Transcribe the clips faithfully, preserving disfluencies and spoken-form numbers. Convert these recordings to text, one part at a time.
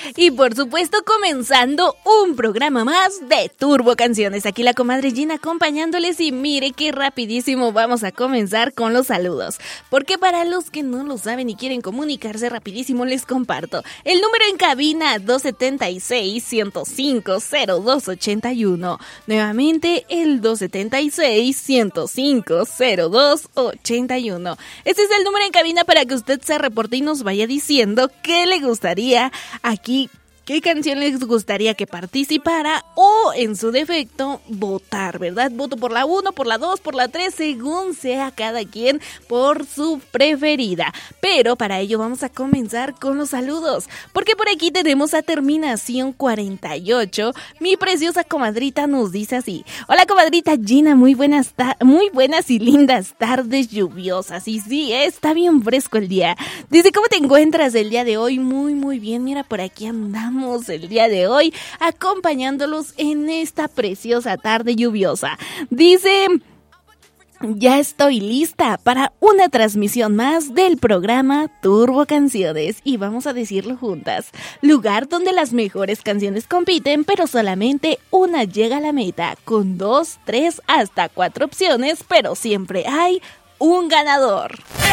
Y por supuesto comenzando un programa más de Turbo Canciones. Aquí la comadre Gina acompañándoles y mire qué rapidísimo vamos a comenzar con los saludos. Porque para los que no lo saben y quieren comunicarse rapidísimo les comparto. El número en cabina dos siete seis, uno cero cinco, cero dos ocho uno. Nuevamente el dos siete seis, uno cero cinco, cero dos ocho uno. Este es el número en cabina para que usted se reporte y nos vaya diciendo qué le gustaría aquí, qué canción les gustaría que participara o, en su defecto, votar, ¿verdad? Voto por la uno, por la dos, por la tres, según sea cada quien por su preferida. Pero para ello vamos a comenzar con los saludos, porque por aquí tenemos a terminación cuarenta y ocho. Mi preciosa comadrita nos dice así: hola comadrita Gina, muy buenas, ta- muy buenas y lindas tardes lluviosas. Y sí, está bien fresco el día. Dice, ¿cómo te encuentras el día de hoy? Muy, muy bien, mira, por aquí andamos el día de hoy acompañándolos en esta preciosa tarde lluviosa. Dice, ya estoy lista para una transmisión más del programa Turbo Canciones y vamos a decirlo juntas: lugar donde las mejores canciones compiten, pero solamente una llega a la meta, con dos, tres, hasta cuatro opciones, pero siempre hay un ganador.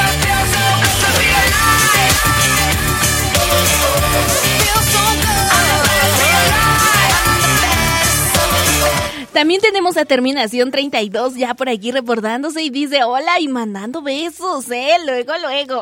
También tenemos a terminación treinta y dos ya por aquí reportándose y dice hola y mandando besos, eh, luego, luego.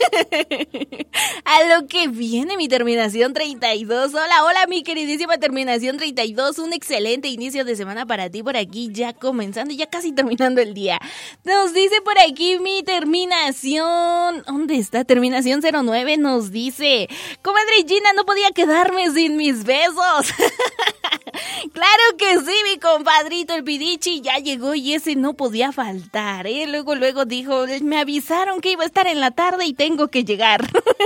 A lo que viene mi terminación treinta y dos. Hola, hola mi queridísima terminación treinta y dos. Un excelente inicio de semana para ti por aquí, ya comenzando y ya casi terminando el día. Nos dice por aquí mi terminación, ¿dónde está? Terminación cero nueve nos dice: comadre Gina, no podía quedarme sin mis besos. Claro que sí, mi compadrito, el Pidichi ya llegó y ese no podía faltar, ¿eh? Luego, luego dijo, me avisaron que iba a estar en la tarde y tengo que llegar.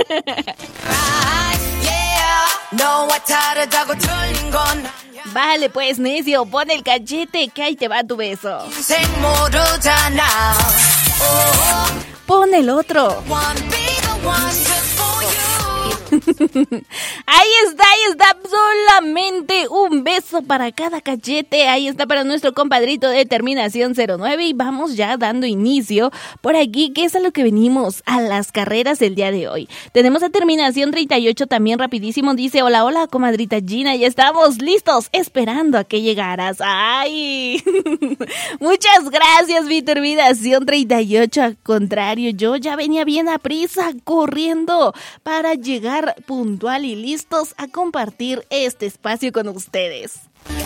Vale, pues, necio, pon el cachete que ahí te va tu beso. Pon el otro. Ahí está, ahí está, solamente un beso para cada cachete. Ahí está para nuestro compadrito de terminación cero nueve y vamos ya dando inicio por aquí, que es a lo que venimos, a las carreras del día de hoy. Tenemos a terminación treinta y ocho también rapidísimo, dice hola, hola comadrita Gina, ya estamos listos esperando a que llegaras. Ay, muchas gracias mi terminación treinta y ocho, al contrario, yo ya venía bien a prisa, corriendo para llegar puntual y listos a compartir este espacio con ustedes.